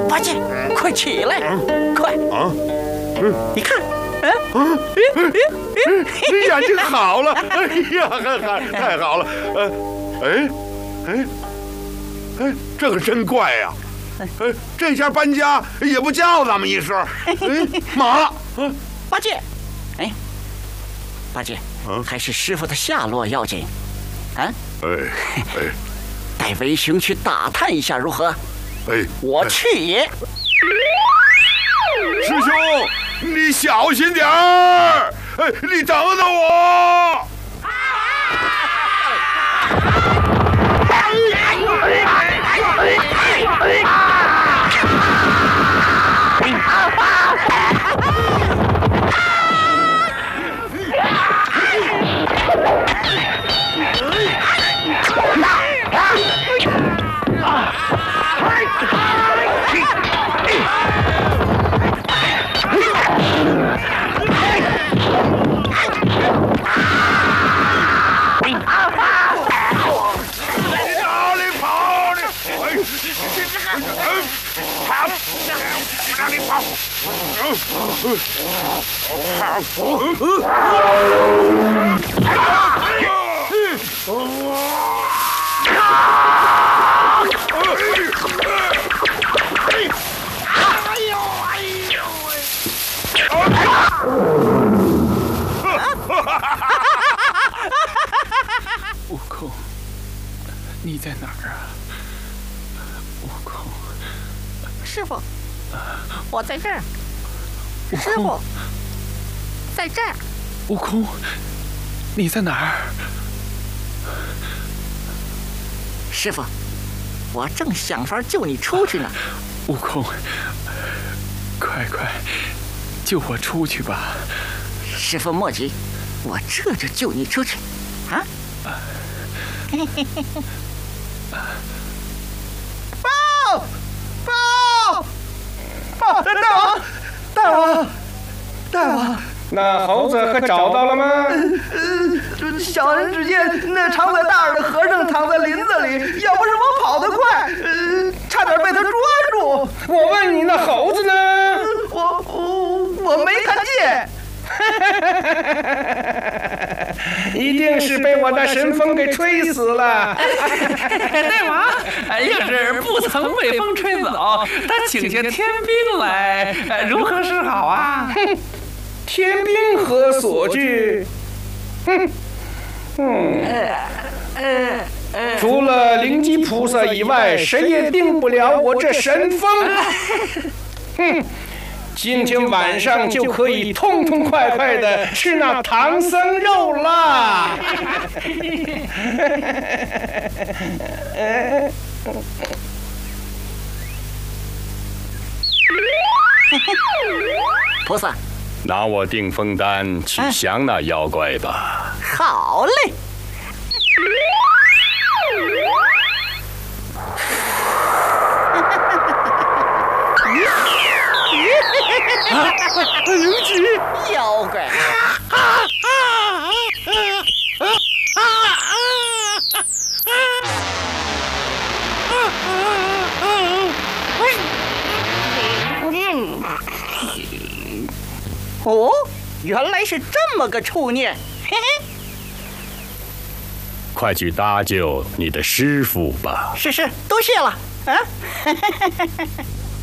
八戒，快起来，快！你看， 眼睛好了，哎呀，太好了，这可真怪呀！这下搬家也不叫咱们一声，马， 八戒，八戒，还是师傅的下落要紧，啊？带为兄去打探一下如何？我去也。 师兄，你小心点儿！你等等我。 悟空，你在哪儿啊？悟空， 师傅，我在这儿。师傅，在这儿。 悟空，你在哪儿？ 师傅，我正想法救你出去呢。 悟空，快救我出去吧！ 师傅莫急，我这就救你出去。啊！ 大王， 那猴子可找到了吗？ 小人只见那藏在大耳的和尚躺在林子里，要不是我跑得快，差点被他抓住。 我问你，那猴子呢？ 我没看见。 一定是被我那神风给吹死了。 大王，要是不曾被风吹走，他请下天兵来，如何是好啊？ 哼，天兵何所惧？除了灵吉菩萨以外，谁也定不了我这神风。哼！今天晚上就可以痛痛快快的吃那唐僧肉啦！ 菩萨， 拿我定风丹去降那妖怪吧。 好嘞。 灵吉， 妖怪！哦，原来是这么个处念，嘿嘿。 快去搭救你的师父吧。 是，多谢了。啊，